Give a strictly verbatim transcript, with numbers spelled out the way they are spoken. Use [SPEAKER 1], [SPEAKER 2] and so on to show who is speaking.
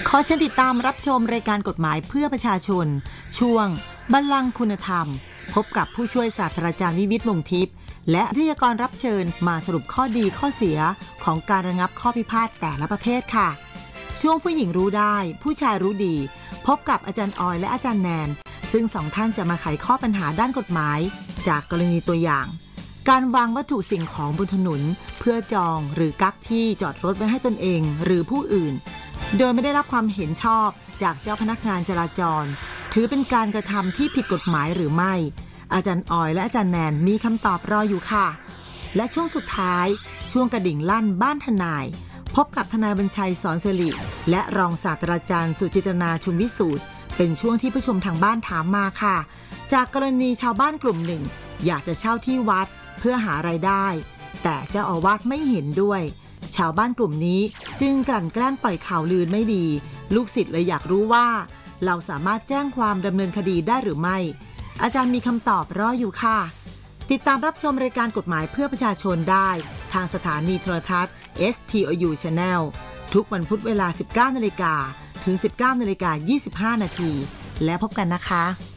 [SPEAKER 1] ขอเชิญติดตามรับชมรายการกฎหมายเพื่อประชาชนช่วงบัลลังก์คุณธรรมพบกับผู้ช่วยศาสตราจารย์วิวิตร วงศ์ทิพย์และวิทยากรรับเชิญมาสรุปข้อดีข้อเสียของการระงับข้อพิพาทแต่ละประเภทค่ะช่วงผู้หญิงรู้ได้ผู้ชายรู้ดีพบกับอาจารย์ออยและอาจารย์แนนซึ่งสองท่านจะมาไขข้อปัญหาด้านกฎหมายจากกรณีตัวอย่างการวางวัตถุสิ่งของบนถนนเพื่อจองหรือกักที่จอดรถไว้ให้ตนเองหรือผู้อื่นโดยไม่ได้รับความเห็นชอบจากเจ้าพนักงานจราจรถือเป็นการกระทำที่ผิดกฎหมายหรือไม่อาจารย์ออยและอาจารย์แนนมีคำตอบรออยู่ค่ะและช่วงสุดท้ายช่วงกระดิ่งลั่นบ้านทนายพบกับทนายบัญชัยสอนสิริและรองศาสตราจารย์สุจิตนาชุมวิสูตรเป็นช่วงที่ผู้ชมทางบ้านถามมาค่ะจากกรณีชาวบ้านกลุ่มหนึ่งอยากจะเช่าที่วัดเพื่อหารายได้แต่เจ้าอาวาสไม่เห็นด้วยชาวบ้านกลุ่มนี้จึงกลั่นแกล้งปล่อยข่าวลือไม่ดีลูกศิษย์เลยอยากรู้ว่าเราสามารถแจ้งความดำเนินคดีได้หรือไม่อาจารย์มีคำตอบรออยู่ค่ะติดตามรับชมรายการกฎหมายเพื่อประชาชนได้ทางสถานีโทรทัศน์ เอส ที โอ ยู Channel ทุกวันพุธเวลา สิบเก้านาฬิกา ถึง สิบเก้านาฬิกายี่สิบห้านาทีและพบกันนะคะ